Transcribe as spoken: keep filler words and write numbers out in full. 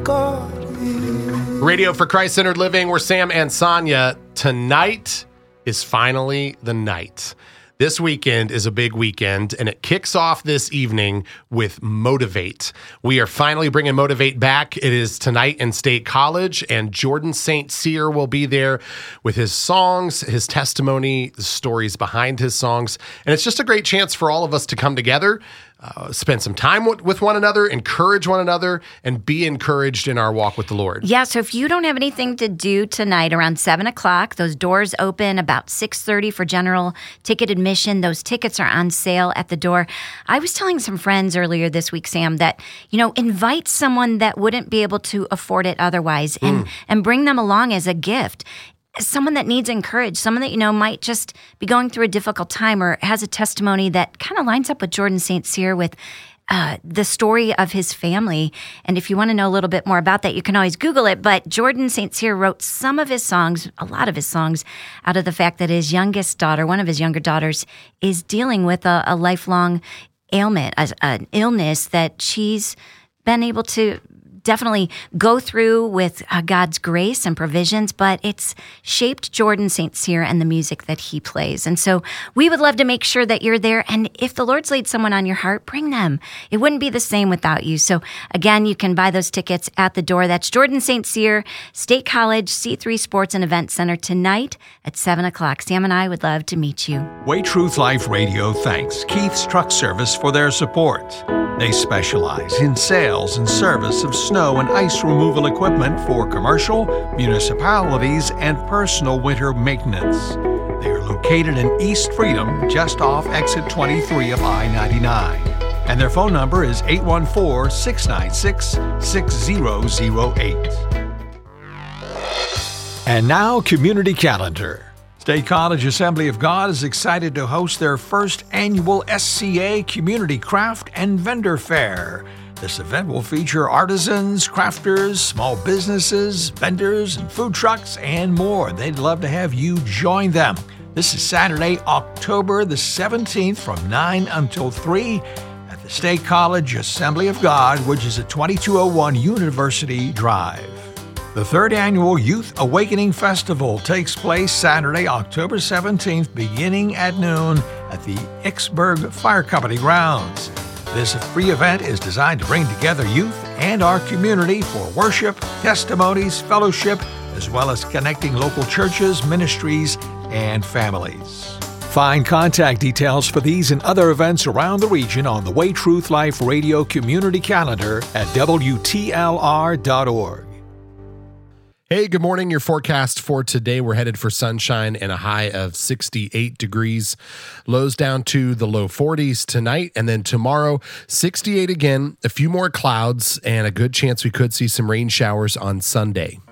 Radio for Christ-Centered Living. We're Sam and Sonia. Tonight is finally the night. This weekend is a big weekend, and it kicks off this evening with Motivate. We are finally bringing Motivate back. It is tonight in State College, and Jordan Saint Cyr will be there with his songs, his testimony, the stories behind his songs. And it's just a great chance for all of us to come together, Uh, spend some time with, with one another, encourage one another, and be encouraged in our walk with the Lord. Yeah, so if you don't have anything to do tonight around seven o'clock, those doors open about six thirty for general ticket admission. Those tickets are on sale at the door. I was telling some friends earlier this week, Sam, that, you know, invite someone that wouldn't be able to afford it otherwise and, mm. and bring them along as a gift. Someone that needs encouraged, someone that, you know, might just be going through a difficult time or has a testimony that kind of lines up with Jordan Saint Cyr with uh, the story of his family. And if you want to know a little bit more about that, you can always Google it. But Jordan Saint Cyr wrote some of his songs, a lot of his songs, out of the fact that his youngest daughter, one of his younger daughters, is dealing with a, a lifelong ailment, a, an illness that she's been able to definitely go through with uh, God's grace and provisions, but it's shaped Jordan Saint Cyr and the music that he plays. And so we would love to make sure that you're there. And if the Lord's laid someone on your heart, bring them. It wouldn't be the same without you. So again, you can buy those tickets at the door. That's Jordan Saint Cyr, State College, C three Sports and Event Center tonight at seven o'clock. Sam and I would love to meet you. Way Truth Life Radio thanks Keith's Truck Service for their support. They specialize in sales and service of snow and ice removal equipment for commercial, municipalities, and personal winter maintenance. They are located in East Freedom, just off exit twenty-three of I ninety-nine. And their phone number is eight one four, six nine six, six zero zero eight. And now, Community Calendar. State College Assembly of God is excited to host their first annual S C A Community Craft and Vendor Fair. This event will feature artisans, crafters, small businesses, vendors, and food trucks, and more. They'd love to have you join them. This is Saturday, October the seventeenth from nine until three at the State College Assembly of God, which is at twenty-two oh one University Drive. The third annual Youth Awakening Festival takes place Saturday, October seventeenth, beginning at noon at the Icksburg Fire Company grounds. This free event is designed to bring together youth and our community for worship, testimonies, fellowship, as well as connecting local churches, ministries, and families. Find contact details for these and other events around the region on the Way Truth Life Radio Community Calendar at W T L R dot org. Hey, good morning. Your forecast for today, we're headed for sunshine and a high of sixty-eight degrees. Lows down to the low forties tonight, and then tomorrow, sixty-eight again, a few more clouds, and a good chance we could see some rain showers on Sunday.